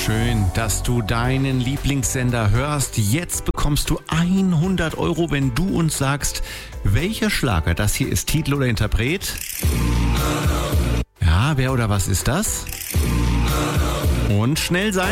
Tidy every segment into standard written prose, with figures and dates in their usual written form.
Schön, dass du deinen Lieblingssender hörst. Jetzt bekommst du 100 €, wenn du uns sagst, welcher Schlager das hier ist, Titel oder Interpret. Ja, wer oder was ist das? Und schnell sein.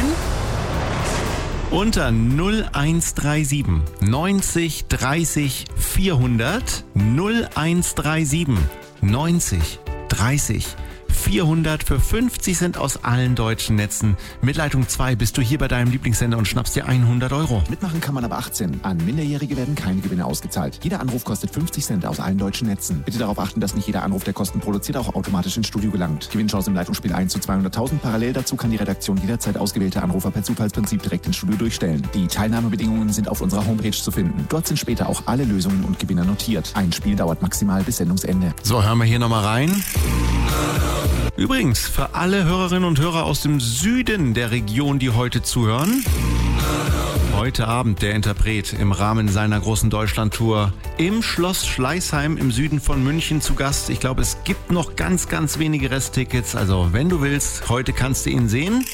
Unter 0137 90 30 400 0137 90 30 400 für 50 Cent aus allen deutschen Netzen. Mit Leitung 2 bist du hier bei deinem Lieblingssender und schnappst dir 100 €. Mitmachen kann man ab 18. An Minderjährige werden keine Gewinne ausgezahlt. Jeder Anruf kostet 50 Cent aus allen deutschen Netzen. Bitte darauf achten, dass nicht jeder Anruf, der Kosten produziert, auch automatisch ins Studio gelangt. Gewinnchance im Leitungsspiel 1 zu 200.000. Parallel dazu kann die Redaktion jederzeit ausgewählte Anrufer per Zufallsprinzip direkt ins Studio durchstellen. Die Teilnahmebedingungen sind auf unserer Homepage zu finden. Dort sind später auch alle Lösungen und Gewinner notiert. Ein Spiel dauert maximal bis Sendungsende. So, hören wir hier nochmal rein. Übrigens, für alle Hörerinnen und Hörer aus dem Süden der Region, die heute zuhören, heute Abend der Interpret im Rahmen seiner großen Deutschlandtour im Schloss Schleißheim im Süden von München zu Gast. Ich glaube, es gibt noch ganz, ganz wenige Resttickets. Also, wenn du willst, heute kannst du ihn sehen.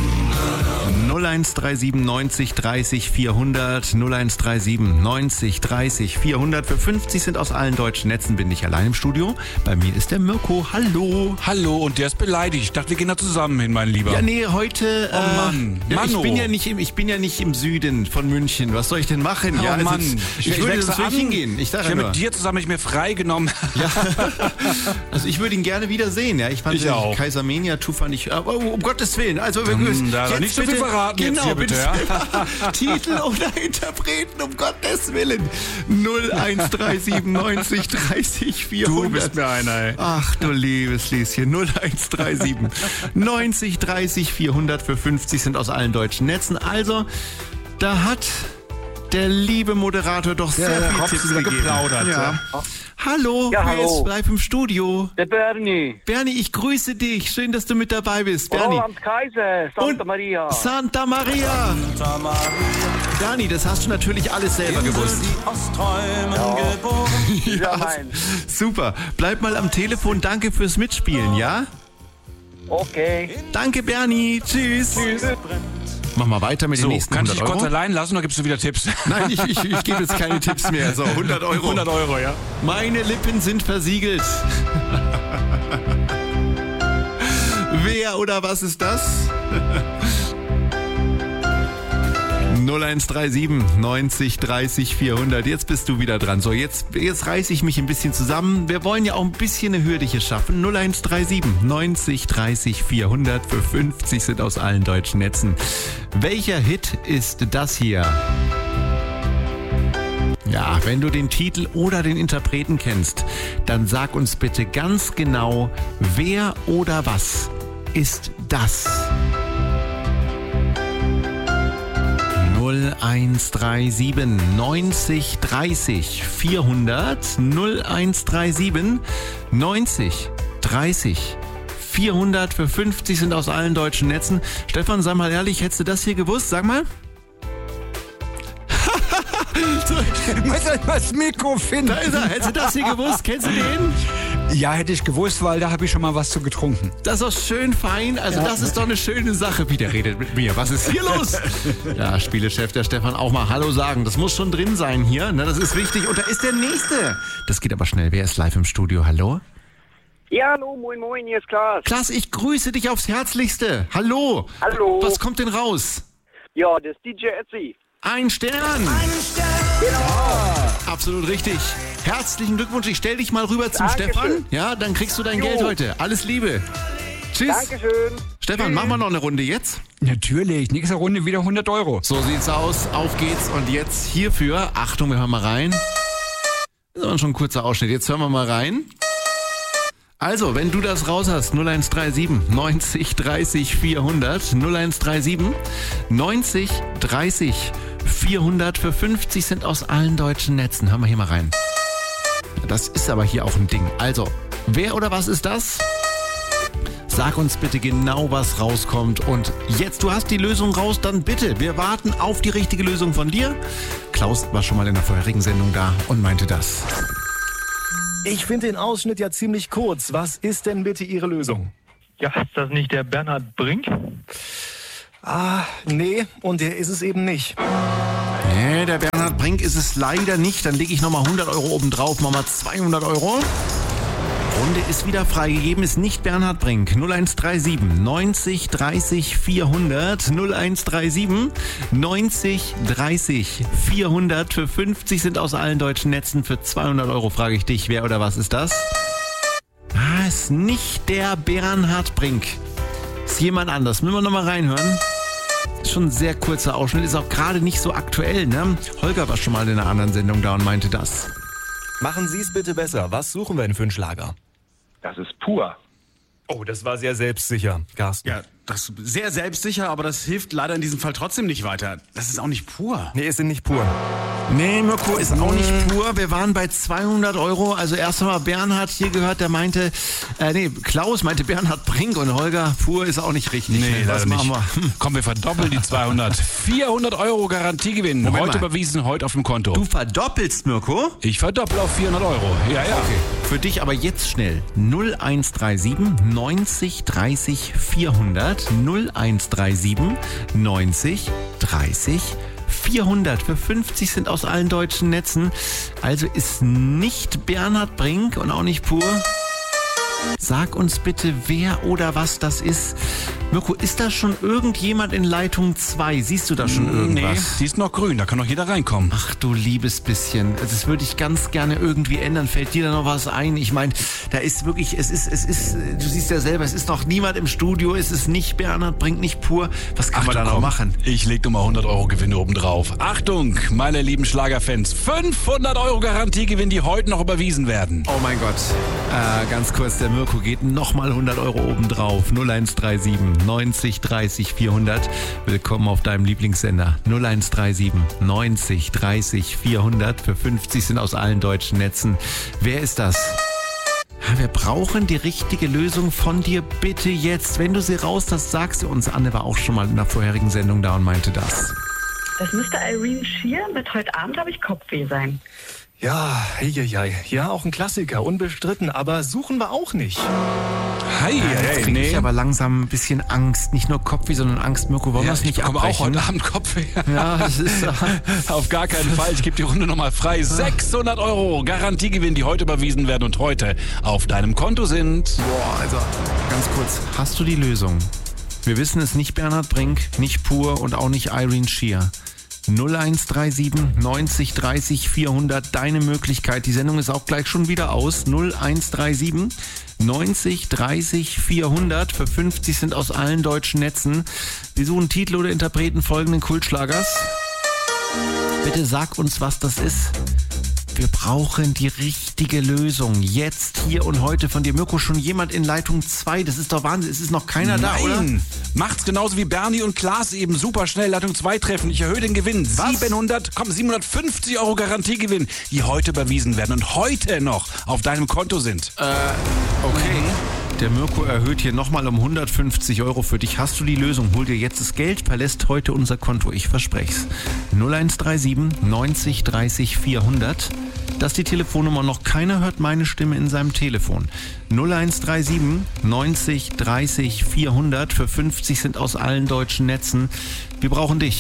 0137 90 30 400 0137 90 30 400 für 50 Cent aus allen deutschen Netzen. Bin ich allein im Studio. Bei mir ist der Mirko. Hallo. Hallo, und der ist beleidigt. Ich dachte, wir gehen da zusammen hin, mein Lieber. Ja, nee, heute... Oh Mann. Ja, Mano. ich bin ja nicht im Süden von München. Was soll ich denn machen? Oh ja, Mann. Also, ich würde sonst nicht hingehen. Ich sage mit dir zusammen, ich mir freigenommen. Ja. Also ich würde ihn gerne wieder sehen. Ja, ich fand Ich auch. Kaisermania Tour fand ich... Aber um Gottes Willen. Also Da nicht so viel verraten genau, jetzt hier bitte. Ja? Titel oder Interpreten, um Gottes Willen. 0137 90 30 400. Du bist mir einer, ey. Ach du liebes Lieschen. 0137 90 30 400 für 50 sind aus allen deutschen Netzen. Also, da hat der liebe Moderator doch sehr viel Tipps gegeben. Geplaudert. Ja. Hallo, Ja, wer hallo. ist live im Studio? Der Bernie. Bernie, ich grüße dich. Schön, dass du mit dabei bist. Bernie. Roland Kaiser, Santa Maria. Santa Maria. Bernie, das hast du natürlich alles selber gewusst. Ja, nein. Super. Bleib mal am Telefon. Danke fürs Mitspielen, ja? Okay. Danke, Bernie. Tschüss. Mach mal weiter mit den So, nächsten kannst du 100 dich kurz Euro. allein lassen oder gibst du wieder Tipps? Nein, ich gebe jetzt keine Tipps mehr. So, 100 Euro. 100 €, ja. Meine Lippen sind versiegelt. Wer oder was ist das? 0137 90 30 400. Jetzt bist du wieder dran. So, jetzt reiße ich mich ein bisschen zusammen. Wir wollen ja auch ein bisschen eine Hürde hier schaffen. 0137 90 30 400 für 50 sind aus allen deutschen Netzen. Welcher Hit ist das hier? Ja, wenn du den Titel oder den Interpreten kennst, dann sag uns bitte ganz genau, wer oder was ist das? 0137 90 30 400 0137 90 30 400 für 50 sind aus allen deutschen Netzen. Stefan, sag mal ehrlich, hättest du das hier gewusst? Sag mal. Ich muss halt mal das Mikro finden. Da ist er. Hättest du das hier gewusst? Kennst du den? Ja, hätte ich gewusst, weil da habe ich schon mal was zu getrunken. Das ist doch schön fein. Also das ist doch eine schöne Sache. Wie der redet mit mir. Was ist hier los? Ja, Spielechef, der Stefan, auch mal Hallo sagen. Das muss schon drin sein hier. Ne, das ist wichtig. Und da ist der Nächste. Das geht aber schnell. Wer ist live im Studio? Hallo? Ja, hallo, moin, moin, hier ist Klaas. Klaas, ich grüße dich aufs Herzlichste. Hallo. Hallo. Was kommt denn raus? Ja, das ist DJ Etsy. Ein Stern. Absolut richtig. Herzlichen Glückwunsch. Ich stell dich mal rüber zum Dankeschön. Stefan. Ja, dann kriegst du dein Geld heute. Alles Liebe. Tschüss. Dankeschön. Stefan, machen wir noch eine Runde jetzt? Natürlich, nächste Runde wieder 100 €. So sieht's aus. Auf geht's. Und jetzt hierfür, Achtung, wir hören mal rein. Das ist aber schon ein kurzer Ausschnitt. Jetzt hören wir mal rein. Also, wenn du das raus hast, 0137 90 30 400, 0137 90 30 400 für 50 Cent aus allen deutschen Netzen. Hören wir hier mal rein. Das ist aber hier auch ein Ding. Also, wer oder was ist das? Sag uns bitte genau, was rauskommt. Und jetzt, du hast die Lösung raus, dann bitte. Wir warten auf die richtige Lösung von dir. Klaus war schon mal in der vorherigen Sendung da und meinte das. Ich finde den Ausschnitt ja ziemlich kurz. Was ist denn bitte Ihre Lösung? Ja, ist das nicht der Bernhard Brink? Nee, und der ist es eben nicht. Nee, der Bernhard Brink ist es leider nicht. Dann lege ich nochmal 100 Euro oben drauf, machen wir 200 Euro. Runde ist wieder freigegeben, ist nicht Bernhard Brink. 0137 90 30 400. 0137 90 30 400. Für 50 sind aus allen deutschen Netzen. Für 200 Euro frage ich dich, wer oder was ist das? Ist nicht der Bernhard Brink. Ist jemand anders. Müssen wir nochmal reinhören. Ist schon ein sehr kurzer Ausschnitt, ist auch gerade nicht so aktuell, ne? Holger war schon mal in einer anderen Sendung da und meinte das. Machen Sie es bitte besser. Was suchen wir denn für einen Schlager? Das ist pur. Oh, das war sehr selbstsicher, Carsten. Ja, das ist sehr selbstsicher, aber das hilft leider in diesem Fall trotzdem nicht weiter. Das ist auch nicht pur. Nee, ist nicht pur. Nee, Mirko ist auch nicht pur. Wir waren bei 200 Euro. Also erst einmal Bernhard hier gehört, der meinte, Klaus meinte Bernhard Brink und Holger, pur ist auch nicht richtig. Nee, was leider machen nicht. wir? Komm, wir verdoppeln die 200. 400 Euro Garantiegewinn. Moment Heute mal. überwiesen, heute auf dem Konto. Du verdoppelst, Mirko? Ich verdoppel auf 400 Euro. Ja, ja. Okay. Für dich aber jetzt schnell. 0137 90 30 400. 0137 90 30 400. Für 50 sind aus allen deutschen Netzen. Also ist nicht Bernhard Brink und auch nicht pur. Sag uns bitte, wer oder was das ist. Mirko, ist da schon irgendjemand in Leitung 2? Siehst du da schon irgendwas? Nee, die ist noch grün, da kann doch jeder reinkommen. Ach du liebes bisschen. Also das würde ich ganz gerne irgendwie ändern. Fällt dir da noch was ein? Ich meine, da ist wirklich, es ist, du siehst ja selber, es ist noch niemand im Studio, es ist nicht Bernhard Brink, nicht pur. Was kann man da noch machen? Ich leg nochmal 100 Euro Gewinn oben drauf. Achtung, meine lieben Schlagerfans. 500 Euro Garantiegewinn, die heute noch überwiesen werden. Oh mein Gott. Ganz kurz, der Mirko geht nochmal 100 Euro oben drauf. 0137 90 30 400. Willkommen auf deinem Lieblingssender. 0137 90 30 400. Für 50 sind aus allen deutschen Netzen. Wer ist das? Wir brauchen die richtige Lösung von dir bitte jetzt. Wenn du sie raus hast, sagst du uns. Anne war auch schon mal in der vorherigen Sendung da und meinte das. Das müsste Irene Shear mit Heute Abend habe ich Kopfweh sein. Ja, ja, auch ein Klassiker, unbestritten, aber suchen wir auch nicht. Jetzt kriege ich aber langsam ein bisschen Angst. Nicht nur Kopfweh, sondern Angst. Mirko, wollen wir es nicht aber abbrechen? auch heute Abend Kopfweh. Ja, das ist... Auf gar keinen Fall. Ich gebe die Runde nochmal frei. 600 Euro Garantiegewinn, die heute überwiesen werden und heute auf deinem Konto sind. Boah, also ganz kurz. Hast du die Lösung? Wir wissen es nicht Bernhard Brink, nicht pur und auch nicht Irene Shear. 0137 90 30 400, deine Möglichkeit. Die Sendung ist auch gleich schon wieder aus. 0137 90 30 400. Für 50 sind aus allen deutschen Netzen. Wir suchen Titel oder Interpreten folgenden Kultschlagers. Bitte sag uns, was das ist. Wir brauchen die richtige Lösung. Jetzt, hier und heute von dir. Mirko, schon jemand in Leitung 2. Das ist doch Wahnsinn. Es ist noch keiner da, oder? Macht's genauso wie Bernie und Klaas eben. Super schnell Leitung 2 treffen. Ich erhöhe den Gewinn. 750 Euro Garantiegewinn, die heute überwiesen werden und heute noch auf deinem Konto sind. Okay. Der Mirko erhöht hier nochmal um 150 Euro für dich. Hast du die Lösung? Hol dir jetzt das Geld, verlässt heute unser Konto. Ich versprech's. 0137 90 30 400. Das ist die Telefonnummer. Noch keiner hört meine Stimme in seinem Telefon. 0137 90 30 400. Für 50 sind aus allen deutschen Netzen. Wir brauchen dich.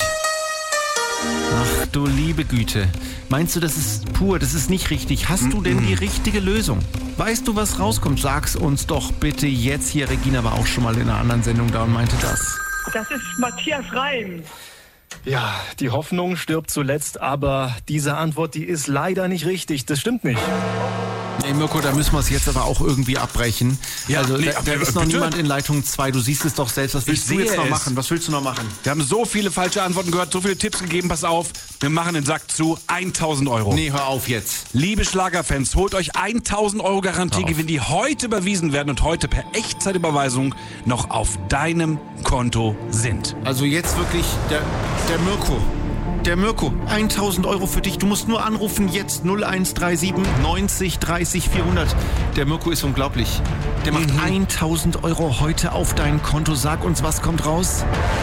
Ach du liebe Güte. Meinst du, das ist pur, das ist nicht richtig? Hast du denn die richtige Lösung? Weißt du, was rauskommt? Sag's uns doch bitte jetzt hier. Regina war auch schon mal in einer anderen Sendung da und meinte das. Das ist Matthias Reim. Ja, die Hoffnung stirbt zuletzt, aber diese Antwort, die ist leider nicht richtig. Das stimmt nicht. Nee, Mirko, da müssen wir es jetzt aber auch irgendwie abbrechen. Ja, also, nee, da ist noch bitte? niemand in Leitung 2. Du siehst es doch selbst. Was willst du sehe jetzt noch es. machen? Was willst du noch machen? Wir haben so viele falsche Antworten gehört, so viele Tipps gegeben. Pass auf, wir machen den Sack zu. 1000 Euro. Nee, hör auf jetzt. Liebe Schlagerfans, holt euch 1000 Euro Garantiegewinn, die heute überwiesen werden und heute per Echtzeitüberweisung noch auf deinem Konto sind. Also jetzt wirklich der Mirko. Der Mirko, 1000 Euro für dich. Du musst nur anrufen jetzt 0137 90 30 400. Der Mirko ist unglaublich. Der macht 1000 Euro heute auf dein Konto. Sag uns, was kommt raus?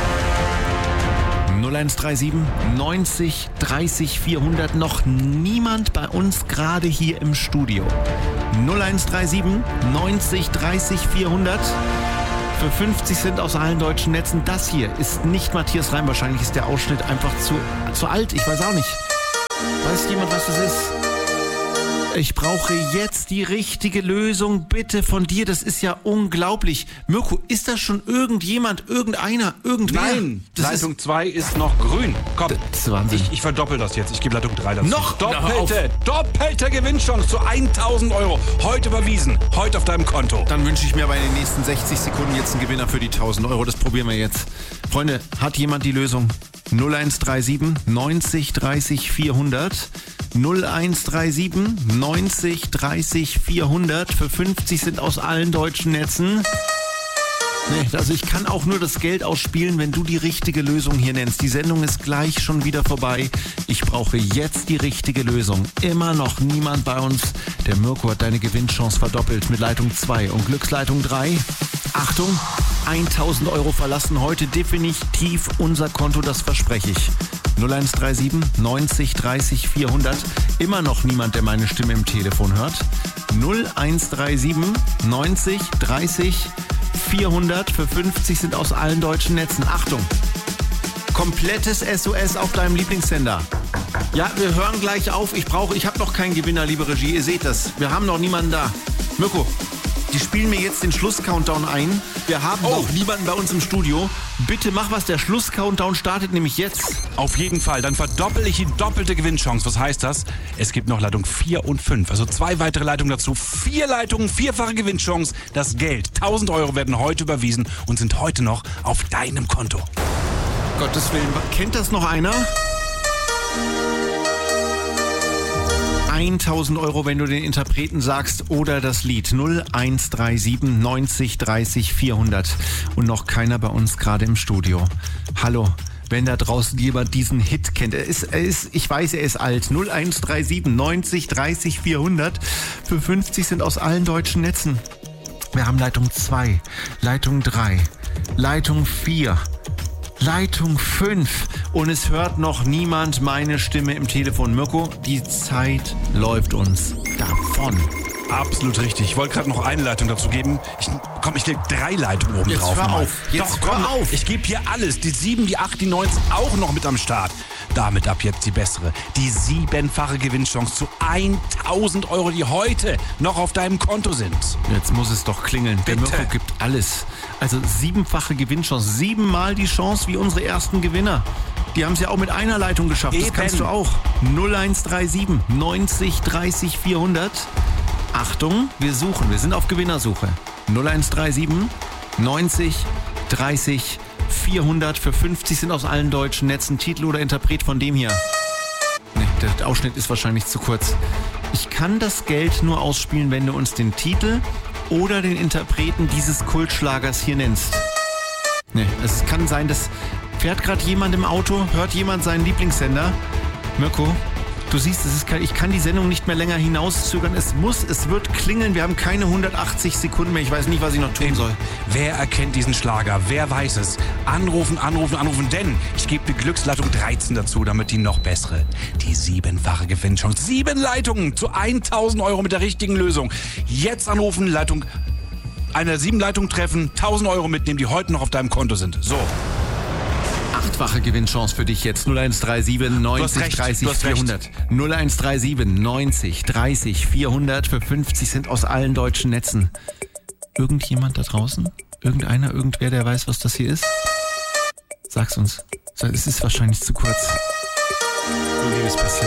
0137 90 30 400. Noch niemand bei uns gerade hier im Studio. 0137 90 30 400. für 50 Cent aus allen deutschen Netzen. Das hier ist nicht Matthias Reim. Wahrscheinlich ist der Ausschnitt einfach zu alt. Ich weiß auch nicht. Weiß jemand, was das ist? Ich brauche jetzt die richtige Lösung, bitte von dir. Das ist ja unglaublich. Mirko, ist das schon irgendjemand, irgendeiner, irgendwer? Nein, Leitung 2 ist noch grün. Komm, das ist Wahnsinn. Ich verdoppel das jetzt. Ich gebe Leitung 3 dazu. Noch? Doppelte Gewinnchance zu 1.000 Euro. Heute überwiesen, heute auf deinem Konto. Dann wünsche ich mir bei den nächsten 60 Sekunden jetzt einen Gewinner für die 1.000 Euro. Das probieren wir jetzt. Freunde, hat jemand die Lösung? 0137 90 30 400. 0137 90 30 400. Für 50 sind aus allen deutschen Netzen. Nee, also ich kann auch nur das Geld ausspielen, wenn du die richtige Lösung hier nennst. Die Sendung ist gleich schon wieder vorbei. Ich brauche jetzt die richtige Lösung. Immer noch niemand bei uns. Der Mirko hat deine Gewinnchance verdoppelt mit Leitung 2 und Glücksleitung 3. Achtung, 1.000 Euro verlassen heute definitiv unser Konto, das verspreche ich. 0137 90 30 400. Immer noch niemand, der meine Stimme im Telefon hört. 0137 90 30 400. Für 50 sind aus allen deutschen Netzen. Achtung! Komplettes SOS auf deinem Lieblingssender. Ja, wir hören gleich auf. Ich habe noch keinen Gewinner, liebe Regie. Ihr seht das. Wir haben noch niemanden da. Mirko, die spielen mir jetzt den Schluss-Countdown ein. Wir haben noch niemanden bei uns im Studio. Bitte mach was, der Schluss-Countdown startet nämlich jetzt. Auf jeden Fall, dann verdoppel ich die doppelte Gewinnchance. Was heißt das? Es gibt noch Leitung 4 und 5, also 2 weitere Leitungen dazu. 4 Leitungen, 4-fache Gewinnchance. Das Geld, 1.000 Euro werden heute überwiesen und sind heute noch auf deinem Konto. Gottes Willen, kennt das noch einer? 1.000 Euro, wenn du den Interpreten sagst oder das Lied. 0137 90 30 400. Und noch keiner bei uns gerade im Studio. Hallo, wenn da draußen jemand diesen Hit kennt. Ich weiß, er ist alt. 0137 90 30 400. Für 50 sind aus allen deutschen Netzen. Wir haben Leitung 2, Leitung 3, Leitung 4. Leitung 5 und es hört noch niemand meine Stimme im Telefon. Mirko, die Zeit läuft uns davon. Absolut richtig. Ich wollte gerade noch eine Leitung dazu geben. Ich leg 3 Leitungen oben drauf. Jetzt hör auf. Ich gebe hier alles. Die 7, die 8, die 9 auch noch mit am Start. Damit ab jetzt die bessere. Die 7-fache Gewinnchance zu 1.000 Euro, die heute noch auf deinem Konto sind. Jetzt muss es doch klingeln. Bitte. Der Mirko gibt alles. Also 7-fache Gewinnchance. 7-mal die Chance wie unsere ersten Gewinner. Die haben es ja auch mit einer Leitung geschafft. Das kannst du auch. 0137 90 30 400. Achtung, wir suchen. Wir sind auf Gewinnersuche. 0137 90 30 400. Für 50 sind aus allen deutschen Netzen Titel oder Interpret von dem hier. Ne, der Ausschnitt ist wahrscheinlich zu kurz. Ich kann das Geld nur ausspielen, wenn du uns den Titel oder den Interpreten dieses Kultschlagers hier nennst. Ne, es kann sein, dass fährt gerade jemand im Auto, hört jemand seinen Lieblingssender. Mirko, du siehst, ich kann die Sendung nicht mehr länger hinauszögern. Es wird klingeln. Wir haben keine 180 Sekunden mehr. Ich weiß nicht, was ich noch tun soll. Wer erkennt diesen Schlager? Wer weiß es? Anrufen, denn ich gebe die Glücksleitung 13 dazu, damit die noch bessere. Die 7-fache Gewinnchance. 7 Leitungen zu 1.000 Euro mit der richtigen Lösung. Jetzt anrufen, eine der 7 Leitungen treffen, 1.000 Euro mitnehmen, die heute noch auf deinem Konto sind. So. 8-fache Gewinnchance für dich jetzt. 0137 90 30 400. 0137 90 30 400. Für 50 sind aus allen deutschen Netzen. Irgendjemand da draußen? Irgendwer, der weiß, was das hier ist? Sag's uns. Es ist wahrscheinlich zu kurz. So, liebes bisschen.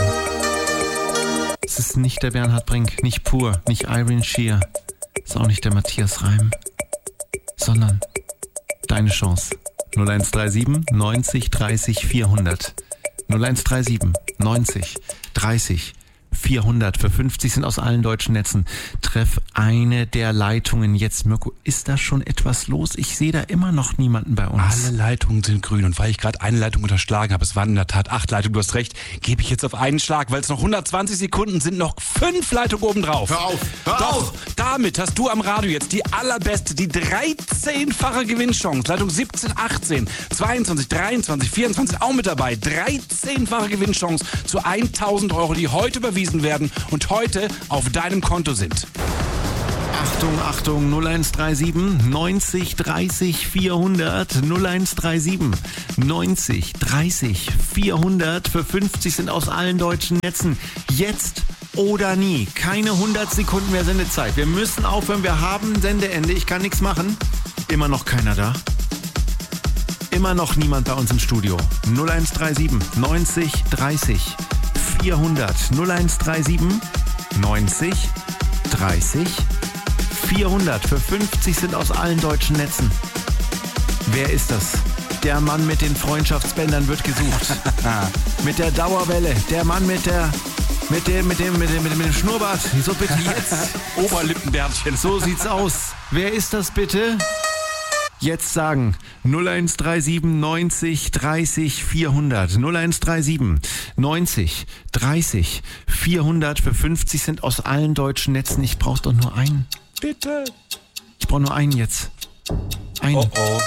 Es ist nicht der Bernhard Brink, nicht Pur, nicht Irene Shear. Ist auch nicht der Matthias Reim. Sondern deine Chance. 0137 90 30 400. 0137 90 30 400. Für 50 sind aus allen deutschen Netzen. Treff eine der Leitungen jetzt. Mirko, ist da schon etwas los? Ich sehe da immer noch niemanden bei uns. Alle Leitungen sind grün. Und weil ich gerade eine Leitung unterschlagen habe, es waren in der Tat 8 Leitungen, du hast recht, gebe ich jetzt auf einen Schlag, weil es noch 120 Sekunden sind, noch 5 Leitungen oben drauf. Hör auf! Doch, damit hast du am Radio jetzt die allerbeste, die 13-fache Gewinnchance. Leitung 17, 18, 22, 23, 24 auch mit dabei. 13-fache Gewinnchance zu 1.000 Euro, die heute überwiesen werden und heute auf deinem Konto sind. Achtung, 0137 90 30 400, 0137 90 30 400. Für 50 sind aus allen deutschen Netzen. Jetzt oder nie. Keine 100 Sekunden mehr Sendezeit. Wir müssen aufhören, wir haben Sendeende. Ich kann nichts machen. Immer noch keiner da. Immer noch niemand bei uns im Studio. 0137 90 30 400. 0137 90 30 400. Für 50 sind aus allen deutschen Netzen. Wer ist das? Der Mann mit den Freundschaftsbändern wird gesucht. Mit der Dauerwelle. Der Mann mit dem Schnurrbart. So bitte jetzt. Oberlippenbärtchen. So sieht's aus. Wer ist das bitte? Jetzt sagen 0137 90 30 400. 0137 90 30 400. Für 50 sind aus allen deutschen Netzen. Ich brauch doch nur einen. Bitte. Ich brauche nur einen jetzt. Einen. Oh.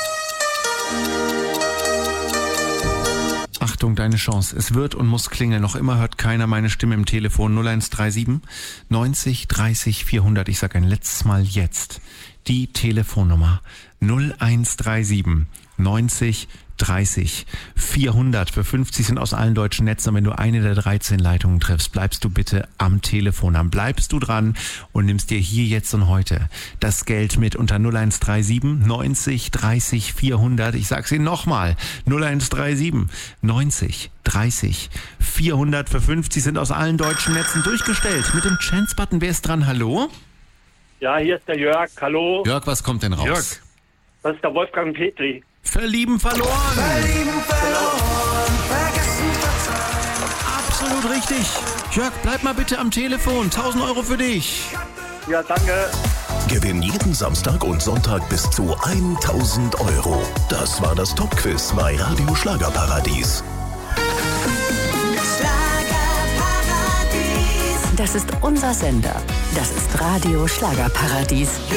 Achtung, deine Chance. Es wird und muss klingeln. Noch immer hört keiner meine Stimme im Telefon. 0137 90 30 400. Ich sage ein letztes Mal jetzt. Die Telefonnummer 0137 90 30 400. Für 50 sind aus allen deutschen Netzen. Und wenn du eine der 13 Leitungen triffst, bleibst du bitte am Telefon. Dann bleibst du dran und nimmst dir hier, jetzt und heute das Geld mit unter 0137 90 30 400. Ich sag's Ihnen nochmal. 0137 90 30 400. Für 50 sind aus allen deutschen Netzen durchgestellt. Mit dem Chance-Button. Wer ist dran? Hallo? Ja, hier ist der Jörg. Hallo. Jörg, was kommt denn raus? Jörg. Das ist der Wolfgang Petri. Verlieben verloren. Verlieben verloren, vergessen verzeihen. Absolut richtig. Jörg, bleib mal bitte am Telefon. 1000 Euro für dich. Ja, danke. Gewinn jeden Samstag und Sonntag bis zu 1000 Euro. Das war das Top-Quiz bei Radio Schlagerparadies. Das ist unser Sender. Das ist Radio Schlagerparadies.